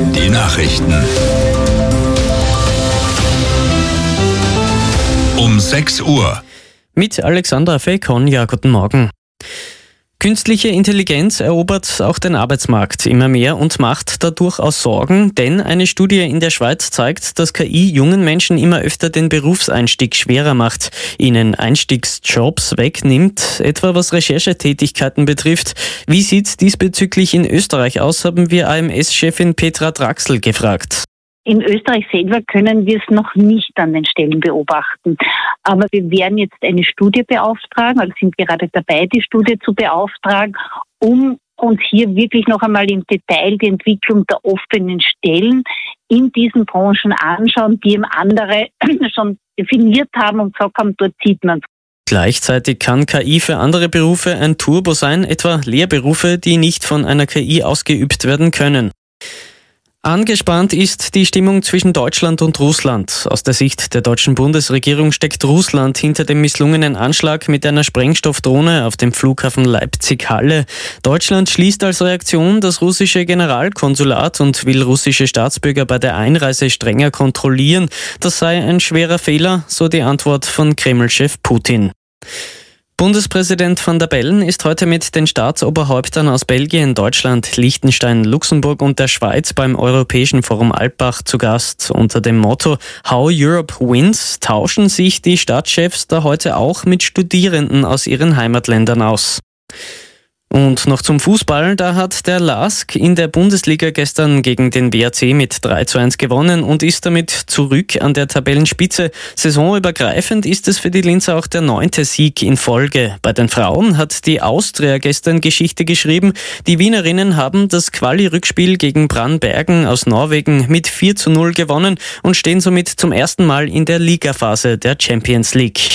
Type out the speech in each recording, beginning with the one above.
Die Nachrichten. Um 6 Uhr. Mit Alexandra Fekon, guten Morgen. Künstliche Intelligenz erobert auch den Arbeitsmarkt immer mehr und macht da durchaus Sorgen, denn eine Studie in der Schweiz zeigt, dass KI jungen Menschen immer öfter den Berufseinstieg schwerer macht, ihnen Einstiegsjobs wegnimmt, etwa was Recherchetätigkeiten betrifft. Wie sieht's diesbezüglich in Österreich aus, haben wir AMS-Chefin Petra Draxl gefragt. In Österreich selber können wir es noch nicht an den Stellen beobachten. Aber wir werden jetzt eine Studie beauftragen, also sind gerade dabei, die Studie zu beauftragen, um uns hier wirklich noch einmal im Detail die Entwicklung der offenen Stellen in diesen Branchen anschauen, die eben andere schon definiert haben und gesagt haben, dort sieht man es. Gleichzeitig kann KI für andere Berufe ein Turbo sein, etwa Lehrberufe, die nicht von einer KI ausgeübt werden können. Angespannt ist die Stimmung zwischen Deutschland und Russland. Aus der Sicht der deutschen Bundesregierung steckt Russland hinter dem misslungenen Anschlag mit einer Sprengstoffdrohne auf dem Flughafen Leipzig-Halle. Deutschland schließt als Reaktion das russische Generalkonsulat und will russische Staatsbürger bei der Einreise strenger kontrollieren. Das sei ein schwerer Fehler, so die Antwort von Kreml-Chef Putin. Bundespräsident Van der Bellen ist heute mit den Staatsoberhäuptern aus Belgien, Deutschland, Liechtenstein, Luxemburg und der Schweiz beim Europäischen Forum Alpbach zu Gast. Unter dem Motto How Europe Wins tauschen sich die Stadtchefs da heute auch mit Studierenden aus ihren Heimatländern aus. Und noch zum Fußball, da hat der LASK in der Bundesliga gestern gegen den WAC mit 3:1 gewonnen und ist damit zurück an der Tabellenspitze. Saisonübergreifend ist es für die Linzer auch der 9. Sieg in Folge. Bei den Frauen hat die Austria gestern Geschichte geschrieben. Die Wienerinnen haben das Quali-Rückspiel gegen Brannbergen aus Norwegen mit 4:0 gewonnen und stehen somit zum ersten Mal in der Ligaphase der Champions League.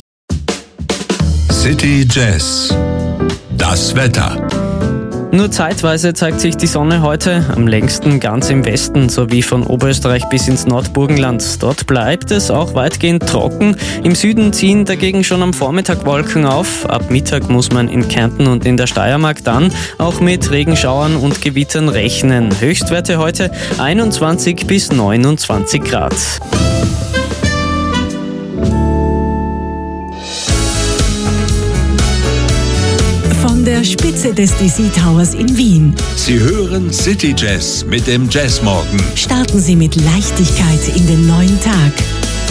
City Jazz. Das Wetter. Nur zeitweise zeigt sich die Sonne heute, am längsten ganz im Westen sowie von Oberösterreich bis ins Nordburgenland. Dort bleibt es auch weitgehend trocken. Im Süden ziehen dagegen schon am Vormittag Wolken auf. Ab Mittag muss man in Kärnten und in der Steiermark dann auch mit Regenschauern und Gewittern rechnen. Höchstwerte heute 21 bis 29 Grad. Von der Spitze des DC Towers in Wien. Sie hören City Jazz mit dem Jazzmorgen. Starten Sie mit Leichtigkeit in den neuen Tag.